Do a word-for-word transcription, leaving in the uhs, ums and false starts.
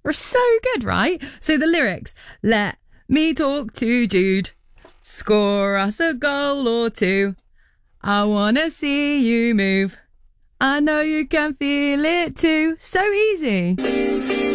We're so good, right? So the lyrics, let me talk to Jude. Score us a goal or two. I want to see you move. I know you can feel it too. So easy.